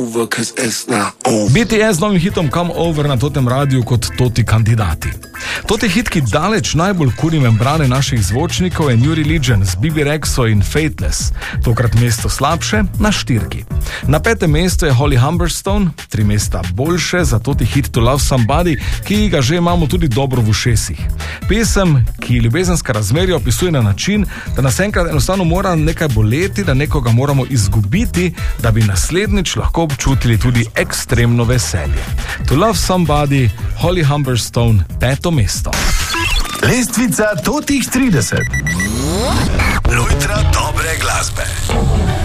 BTS z novim hitom Come Over na totem radiju kot toti kandidati. Toti hit, ki daleč najbolj kuri membrane naših zvočnikov, je New Religion z Bibi Rexho in Fateless. Tokrat mesto slabše, na 4. Na 5. mestu je Holly Humberstone, 3 mesta boljše za toti hit To Love Somebody, ki ga že imamo tudi dobro v ušesih. Pesem, ki ljubezenska razmerja opisuje na način, da nas enkrat enostavno mora nekaj boleti, da nekoga moramo izgubiti, da bi naslednjič lahko občutili tudi ekstremno veselje. To Love Somebody, Holly Humberstone, 5. mesto. Lestvica totih 30. Lojtra dobre glasbe.